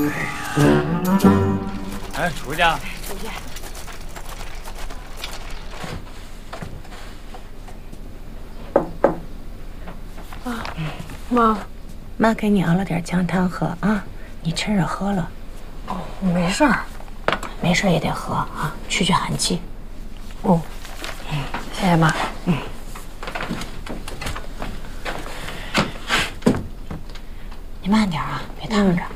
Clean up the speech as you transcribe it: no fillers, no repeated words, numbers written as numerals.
哎，出去啊！ 出去。啊，妈， 妈给你熬了点姜汤喝啊，你趁热喝了。 哦，没事儿， 没事也得喝啊，驱寒气。 哦，谢谢妈。 你慢点啊，别烫着。